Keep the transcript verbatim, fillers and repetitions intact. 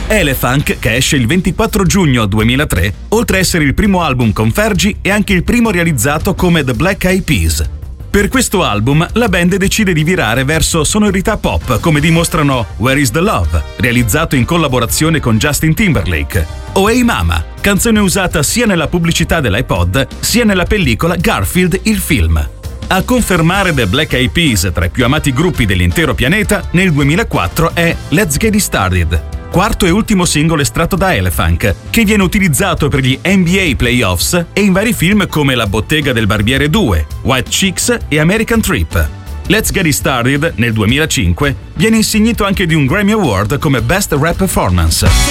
Elefunk, che esce il ventiquattro giugno duemilatré, oltre a essere il primo album con Fergie, è anche il primo realizzato come The Black Eyed Peas. Per questo album la band decide di virare verso sonorità pop, come dimostrano Where is the Love, realizzato in collaborazione con Justin Timberlake, o Hey Mama, canzone usata sia nella pubblicità dell'iPod sia nella pellicola Garfield il film. A confermare The Black Eyed Peas tra i più amati gruppi dell'intero pianeta, nel duemilaquattro è Let's Get It Started, quarto e ultimo singolo estratto da Elefunk, che viene utilizzato per gli N B A Playoffs e in vari film come La bottega del barbiere due, White Chicks e American Trip. Let's Get It Started, nel duemilacinque, viene insignito anche di un Grammy Award come Best Rap Performance.